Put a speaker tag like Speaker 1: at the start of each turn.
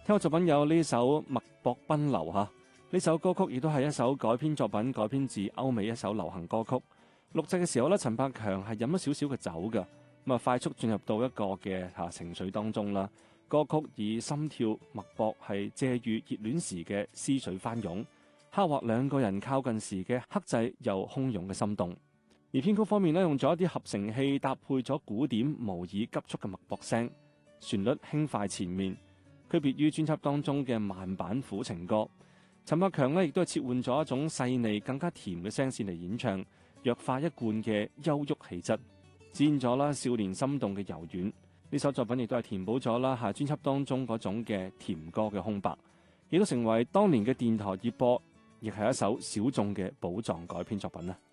Speaker 1: 聽過作品有呢首《脈搏奔流》嚇，呢首歌曲亦都係一首改編作品，改編自歐美一首流行歌曲。錄製嘅時候咧，陳百強係飲咗少少嘅酒㗎，咁啊快速進入到一個嘅情緒當中啦。歌曲以心跳脈搏係借喻熱戀時嘅思緒翻湧，刻畫兩個人靠近時嘅克制又洶湧嘅心動。而編曲方面咧，用咗一啲合成器搭配咗鼓點，模擬急速嘅脈搏聲，旋律輕快纏綿。區別於專輯當中嘅慢板苦情歌，陳百強亦都係切換咗一種細膩更加甜嘅聲線嚟演唱，弱化一貫嘅憂鬱氣質，展現咗少年心動嘅柔軟。呢首作品亦都係填補咗專輯當中嗰種嘅甜歌嘅空白，亦都成為當年嘅電台熱播，亦係一首小眾嘅寶藏改編作品。